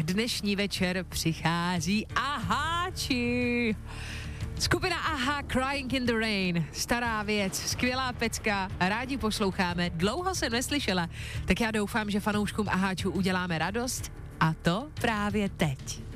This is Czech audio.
dnešní večer přichází Aháči. Skupina Aha, Crying in the Rain, stará věc, skvělá pecka, rádi posloucháme, dlouho jsem neslyšela, tak já doufám, že fanouškům Aháčů uděláme radost a to právě teď.